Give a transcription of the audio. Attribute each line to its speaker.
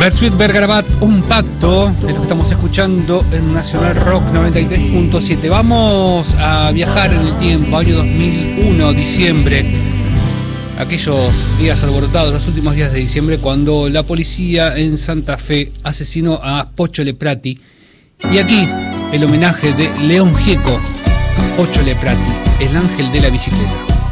Speaker 1: Bersuit Vergarabat, Un Pacto, es lo que estamos escuchando en Nacional Rock 93.7. Vamos a viajar en el tiempo, año 2001, diciembre. Aquellos días alborotados, los últimos días de diciembre, cuando la policía en Santa Fe asesinó a Pocho Leprati. Y aquí, el homenaje de León Gieco a Pocho Leprati, el ángel de la bicicleta.